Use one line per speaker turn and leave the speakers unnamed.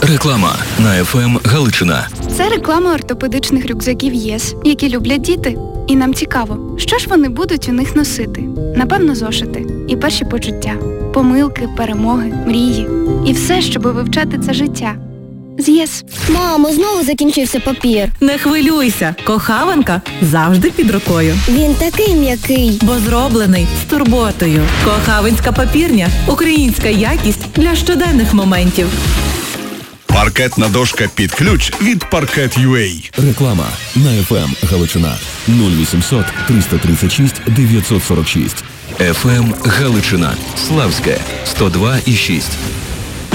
Реклама на ФМ Галичина.
Це реклама ортопедичних рюкзаків ЄС, які люблять діти. І нам цікаво, що ж вони будуть у них носити? Напевно, зошити. І перші почуття. Помилки, перемоги, мрії. І все, щоб вивчати це життя. З ЄС.
Мамо, знову закінчився папір.
Не хвилюйся, кохаванка завжди під рукою.
Він такий м'який.
Бо зроблений з турботою. Кохавинська папірня – українська якість для щоденних моментів.
Паркетна дошка під ключ від Parket.ua.
Реклама на ФМ Галичина. 0800 336 946. ФМ Галичина. Славське. 102,6.